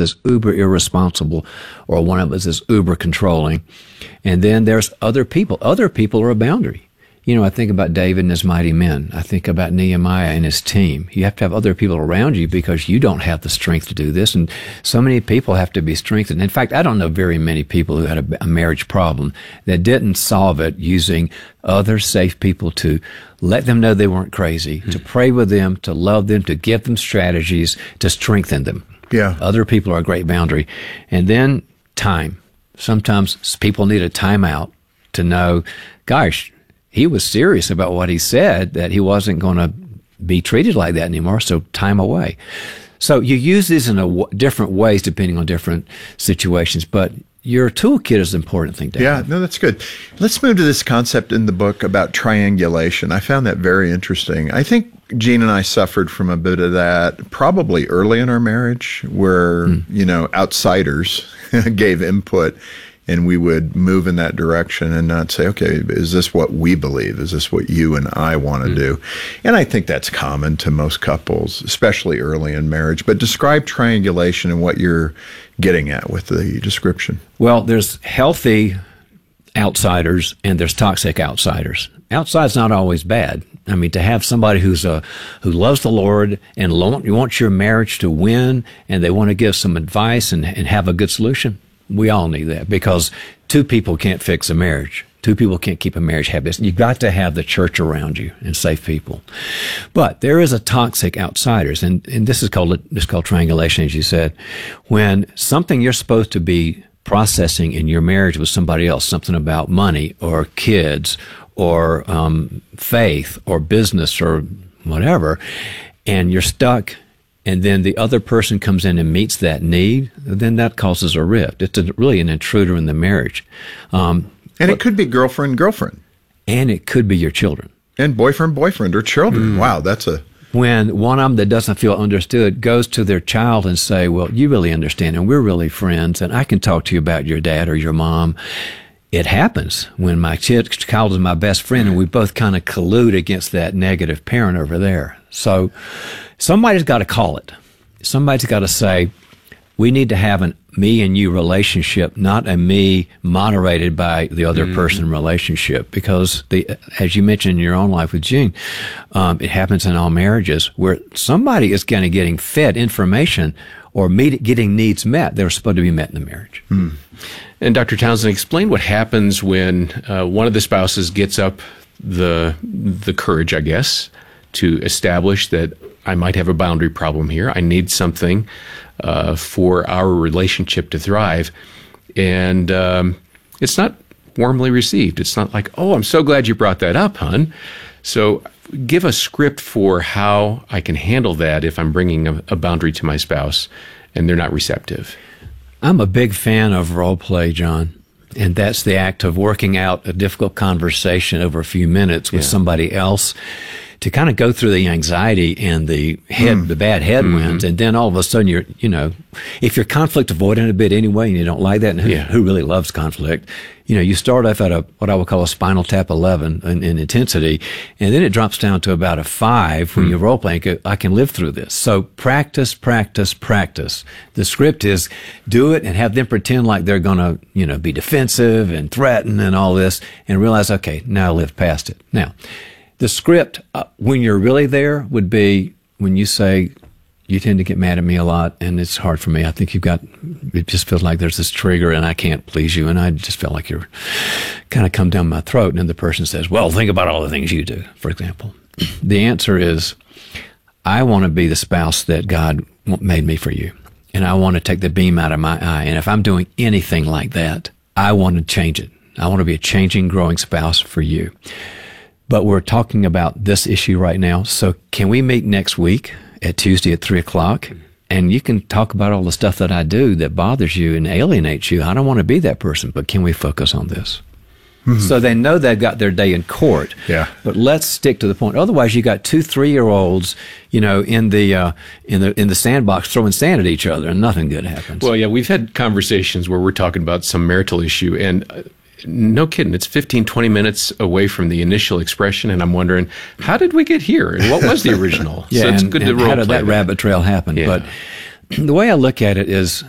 is uber irresponsible, or one of us is uber controlling. And then there's other people. Other people are a boundary. You know, I think about David and his mighty men. I think about Nehemiah and his team. You have to have other people around you because you don't have the strength to do this. And so many people have to be strengthened. In fact, I don't know very many people who had a marriage problem that didn't solve it using other safe people to let them know they weren't crazy, to pray with them, to love them, to give them strategies, to strengthen them. Yeah. Other people are a great boundary. And then time. Sometimes people need a timeout to know, gosh, he was serious about what he said, that he wasn't going to be treated like that anymore, so time away. So you use these in different ways depending on different situations, but your toolkit is the important thing to have. Yeah, no, that's good. Let's move to this concept in the book about triangulation. I found that very interesting. I think Jean and I suffered from a bit of that probably early in our marriage where, outsiders gave input and we would move in that direction and not say, okay, is this what we believe? Is this what you and I want to do? And I think that's common to most couples, especially early in marriage. But describe triangulation and what you're getting at with the description. Well, there's healthy outsiders and there's toxic outsiders. Outside's not always bad. I mean, to have somebody who loves the Lord and wants your marriage to win, and they want to give some advice and have a good solution. We all need that because two people can't fix a marriage. Two people can't keep a marriage happy. You've got to have the church around you and safe people. But there is a toxic outsiders, and this is called triangulation, as you said. When something you're supposed to be processing in your marriage with somebody else, something about money or kids or faith or business or whatever, and you're stuck, and then the other person comes in and meets that need, then that causes a rift. It's really an intruder in the marriage. And it could be girlfriend. And it could be your children. And boyfriend or children. Wow, that's a... When one of them that doesn't feel understood goes to their child and say, well, you really understand, and we're really friends, and I can talk to you about your dad or your mom. It happens when my child is my best friend, and we both kind of collude against that negative parent over there. So somebody's got to call it. Somebody's got to say, we need to have an me and you relationship, not a me moderated by the other person relationship. Because as you mentioned in your own life with Jean, it happens in all marriages where somebody is kind of getting fed information or getting needs met. They're supposed to be met in the marriage. And Dr. Townsend, explain what happens when one of the spouses gets up the courage, I guess, to establish that I might have a boundary problem here. I need something for our relationship to thrive. And it's not warmly received. It's not like, oh, I'm so glad you brought that up, hon. So give a script for how I can handle that if I'm bringing a boundary to my spouse and they're not receptive. I'm a big fan of role play, John. And that's the act of working out a difficult conversation over a few minutes with somebody else to kind of go through the anxiety and the bad headwinds. And then all of a sudden if you're conflict avoidant a bit anyway and you don't like that, and who really loves conflict, you start off at what I would call a Spinal Tap 11 in intensity, and then it drops down to about a 5 when you role play and go, I can live through this. So practice. The script is do it and have them pretend like they're going to, be defensive and threaten and all this, and realize, okay, now live past it. Now, the script, when you're really there, would be when you say, you tend to get mad at me a lot, and it's hard for me. I think it just feels like there's this trigger, and I can't please you, and I just feel like you're kind of come down my throat. And then the person says, well, think about all the things you do, for example. The answer is, I want to be the spouse that God made me for you, and I want to take the beam out of my eye. And if I'm doing anything like that, I want to change it. I want to be a changing, growing spouse for you. But we're talking about this issue right now. So can we meet next week at Tuesday at 3:00? And you can talk about all the stuff that I do that bothers you and alienates you. I don't want to be that person, but can we focus on this? So they know they've got their day in court. Yeah. But let's stick to the point. Otherwise, you got 2 3-year-olds, in the sandbox throwing sand at each other, and nothing good happens. Well, yeah, we've had conversations where we're talking about some marital issue, and no kidding, it's 15, 20 minutes away from the initial expression, and I'm wondering, how did we get here? And what was the original? Yeah, so it's and good to how did that rabbit trail happen? Yeah. But the way I look at it is,